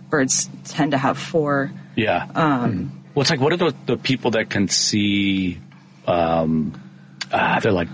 birds tend to have 4. Yeah. Well, it's like, what are the people that can see, they're like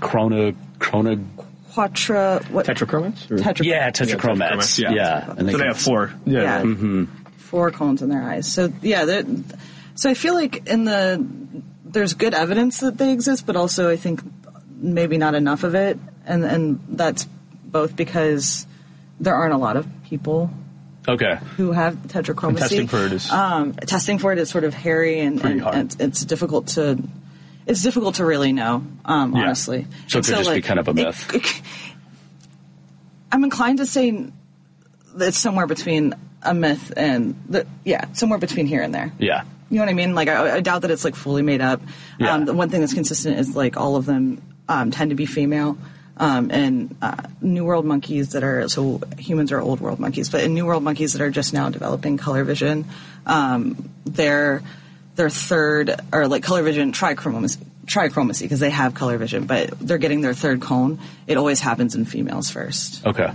tetrachromats? Yeah, tetrachromats. Yeah. And they have 4. Yeah. Mm-hmm. 4 cones in their eyes. So, so I feel like there's good evidence that they exist, but also I think maybe not enough of it. And that's both because there aren't a lot of people who have tetrachromacy. And testing for it is sort of hairy and it's difficult to really know, honestly. So it could just be kind of a myth. I'm inclined to say it's somewhere between a myth and somewhere between here and there. Yeah. You know what I mean? Like, I doubt that it's, like, fully made up. Yeah. The one thing that's consistent is, like, all of them tend to be female. And New World monkeys so humans are Old World monkeys, but in New World monkeys that are just now developing color vision, their third, or, like, color vision trichromacy, because they have color vision, but they're getting their third cone. It always happens in females first. Okay.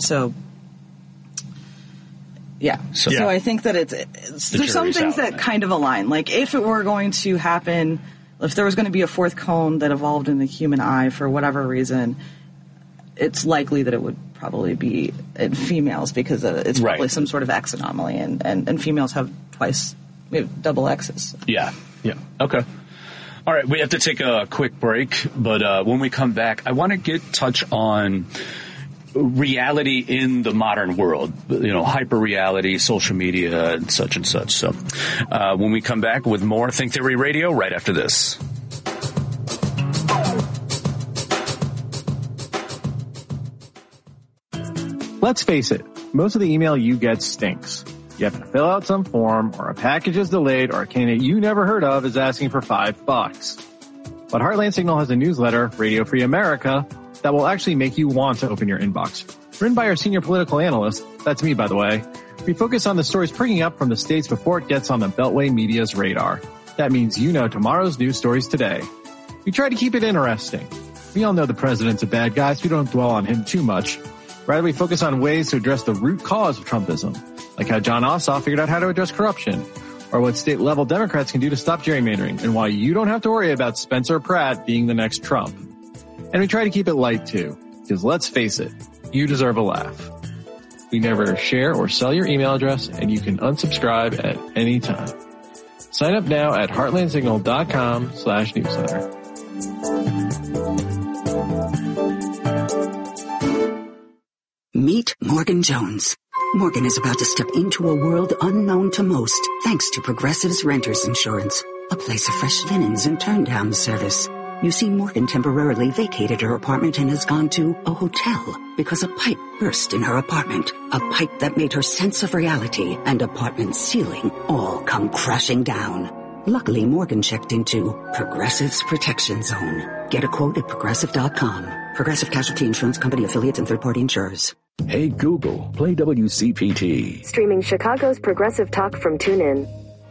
So I think that there's some things that kind of align. Like, if it were going to happen, if there was going to be a 4th cone that evolved in the human eye for whatever reason, it's likely that it would probably be in females because it's probably some sort of X anomaly, and females have double X's. Yeah. Okay. All right, we have to take a quick break, but when we come back, I want to touch on reality in the modern world, hyper reality, social media, and such. So when we come back with more Think Theory Radio right after this. Let's face it, most of the email you get stinks. You have to fill out some form, or a package is delayed, or a candidate you never heard of is asking for $5. But Heartland Signal has a newsletter, Radio Free America, that will actually make you want to open your inbox. Written by our senior political analyst, that's me by the way, we focus on the stories springing up from the states before it gets on the Beltway media's radar. That means tomorrow's news stories today. We try to keep it interesting. We all know the president's a bad guy, so we don't dwell on him too much. Rather, we focus on ways to address the root cause of Trumpism, like how John Ossoff figured out how to address corruption, or what state-level Democrats can do to stop gerrymandering, and why you don't have to worry about Spencer Pratt being the next Trump. And we try to keep it light, too, because let's face it, you deserve a laugh. We never share or sell your email address, and you can unsubscribe at any time. Sign up now at heartlandsignal.com/newsletter. Meet Morgan Jones. Morgan is about to step into a world unknown to most, thanks to Progressive's Renters Insurance, a place of fresh linens and turn-down service. You see, Morgan temporarily vacated her apartment and has gone to a hotel because a pipe burst in her apartment. A pipe that made her sense of reality and apartment ceiling all come crashing down. Luckily, Morgan checked into Progressive's Protection Zone. Get a quote at Progressive.com. Progressive Casualty Insurance Company, affiliates, and third-party insurers. Hey Google, play WCPT. Streaming Chicago's Progressive Talk from TuneIn.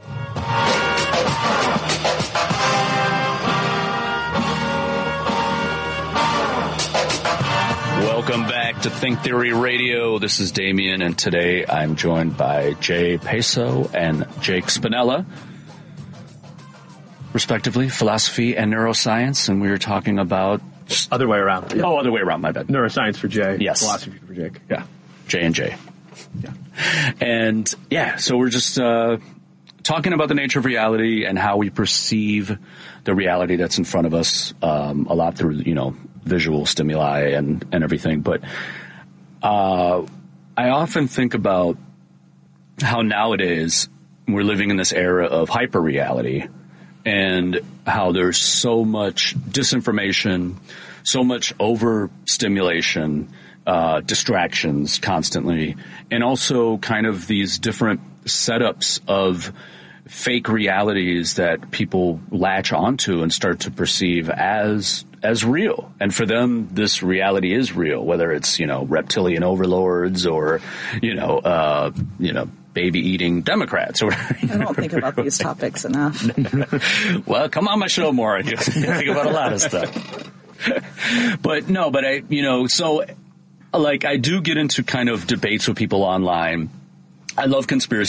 Welcome back to Think Theory Radio. This is Damien, and today I'm joined by Jay Peso and Jake Spinella, respectively, philosophy and neuroscience, and we were talking about... Other way around. Yeah. Oh, other way around, my bad. Neuroscience for Jay. Yes. Philosophy for Jake. Yeah. J and J. Yeah. And, so we're just talking about the nature of reality and how we perceive the reality that's in front of us, a lot through, visual stimuli and everything. But I often think about how nowadays we're living in this era of hyper-reality, and how there's so much disinformation, so much overstimulation, distractions constantly, and also kind of these different setups of fake realities that people latch onto and start to perceive as real. And for them, this reality is real, whether it's, reptilian overlords or, baby-eating Democrats. Or I don't think about these topics enough. Well, come on my show more. You think about a lot of stuff. But I, so, like, I do get into kind of debates with people online. I love conspiracy